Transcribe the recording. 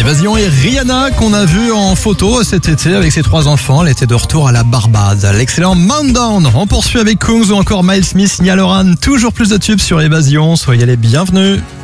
Évasion et Rihanna qu'on a vu en photo cet été avec ses 3 enfants. Elle était de retour à la Barbade. L'excellent Man Down. On poursuit avec Kungs ou encore Miles Smith, Niall Horan. Toujours plus de tubes sur Évasion. Soyez les bienvenus.